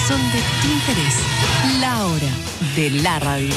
son de tu interés. La hora de la radio.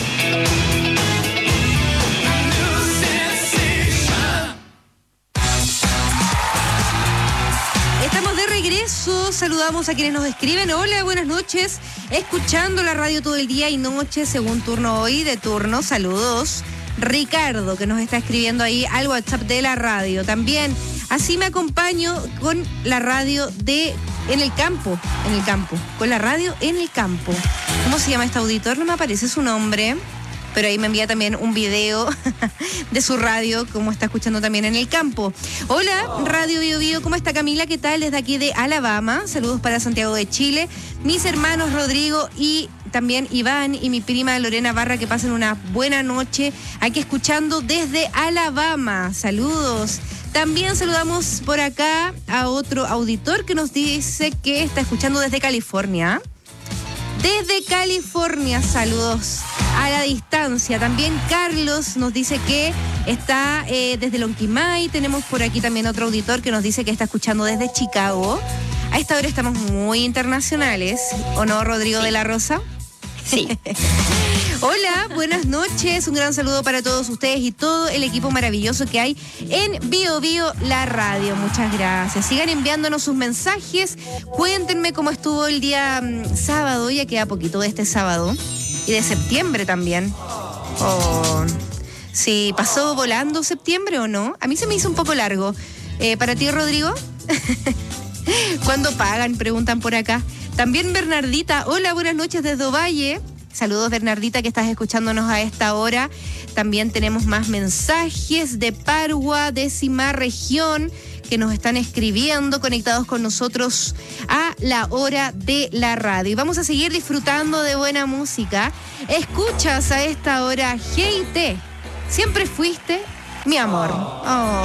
Estamos de regreso, saludamos a quienes nos escriben. Hola, buenas noches. Escuchando la radio todo el día y noche, según turno hoy, de turno. Saludos. Ricardo, que nos está escribiendo ahí al WhatsApp de la radio. También, así me acompaño con la radio en el campo, con la radio en el campo. ¿Cómo se llama este auditor? No me aparece su nombre, pero ahí me envía también un video de su radio, como está escuchando también en el campo. Hola, Radio Bio Bio, ¿cómo está Camila? ¿Qué tal? Desde aquí de Alabama. Saludos para Santiago de Chile. Mis hermanos Rodrigo y también Iván y mi prima Lorena Barra, que pasen una buena noche aquí escuchando desde Alabama. Saludos. También saludamos por acá a otro auditor que nos dice que está escuchando desde California. Desde California, saludos a la distancia. También Carlos nos dice que está desde Lonquimay. Tenemos por aquí también otro auditor que nos dice que está escuchando desde Chicago. A esta hora estamos muy internacionales, ¿o no, Rodrigo de la Rosa? Sí. Hola, buenas noches. Un gran saludo para todos ustedes y todo el equipo maravilloso que hay en Bio Bio la radio. Muchas gracias. Sigan enviándonos sus mensajes. Cuéntenme cómo estuvo el día sábado. Ya queda poquito de este sábado. Y de septiembre también. Oh, sí, ¿pasó volando septiembre o no? A mí se me hizo un poco largo. ¿Para ti, Rodrigo? ¿Cuándo pagan? Preguntan por acá. También Bernardita. Hola, buenas noches desde Ovalle. Saludos, Bernardita, que estás escuchándonos a esta hora. También tenemos más mensajes de Parua, décima región, que nos están escribiendo, conectados con nosotros a la hora de la radio. Y vamos a seguir disfrutando de buena música. Escuchas a esta hora GIT. Siempre fuiste mi amor. Oh.